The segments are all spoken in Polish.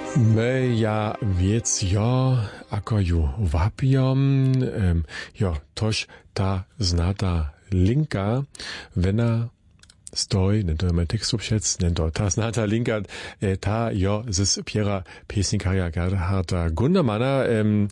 Ja wiec ako ju wapijom, toż ta znata linka, wena stoj, nie to ma tekstu przec, nie to ta znata linka, ta z Piera piesnikarja Gerharda Gundermana,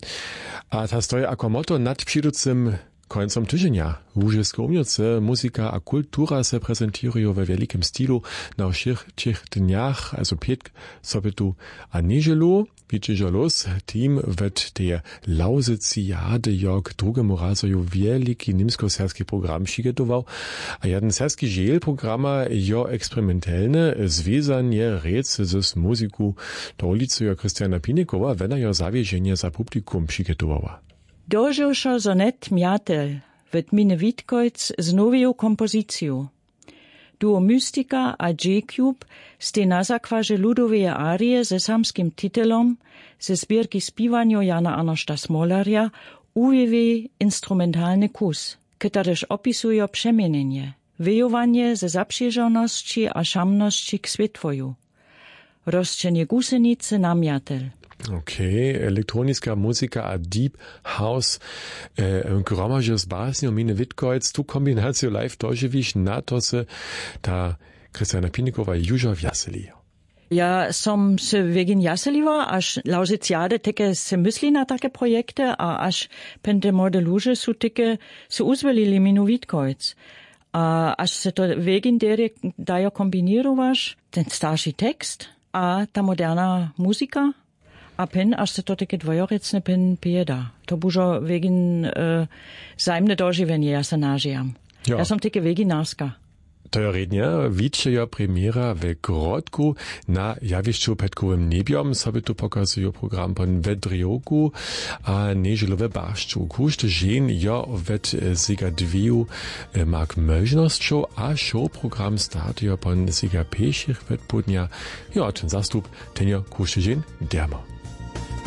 a ta stoj ako motto nad przyjducym końcom tygodnia. Łużysko umiejętce, muzyka a kultura se prezentują we wielkim stylu na wszech dniach, also pietk, sobotu a niedzielu. Widzicie los, team wird der Lausiziade jok drugemu razu wielki nimsko-serski program przygotował, a jeden serski dziel programa jo eksperymentalne związanie rec z muzyku Dolicu Krystiana Pinikowa, wena jo zawiezienie za publikum przygotowała. Dożyłszo zonet Mjatel wird Mine Witkojc z nowią kompozycją. Duo Mystika a J-Cube ste na zakwarze ludoweje arie ze samskim titelom, ze zbierki spiwanio Jana Arnošta Smolarja, uwiewie instrumentalny kus, któreż opisują przemienienie, wyjowanie ze zaprzyjeżoności a szamności k światwoju. Rozczenie gusenicy na Mjatel. Okay, elektronischer Musiker a Deep House, gromages basnio Mine Witkojc, tu kombinacjo live doživiš na to se ta Krystiana Pinikova južo vjaseli. Ja som se wegen jaseliwa, až Lausiziade teke se mysli na takie projekte, a až pente morde luže su teke se uzvelili Minu Witkojc. A až se to wegen derje dajo kombinirovaš, ten starší tekst a ta moderna muzika, a pen, až se to také dvojorecne pen pijeda. To bužo wegen zajemne doživenie, ja se nažijam. Ja som také veginárska. To je rednia, wicze premiera we Grodku na jawiszczu petkowym nebiom, sobie tu pokazują program pan Wedrioku, a nieżelowe barszczu. Kuszty żen wet siga dwiu mak możnością, a show program startuje pan siga peszich wet budnia. Ten zastup, ten kuszty żen dermo.